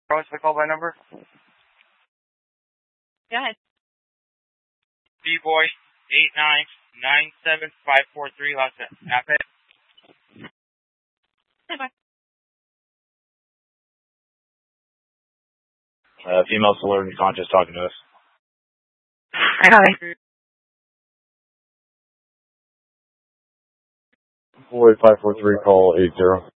What's the call by number? Go ahead. B-Boy 8997543. Last half it. Bye-bye. Female alert and conscious talking to us. Hi. Boy 543, call 80.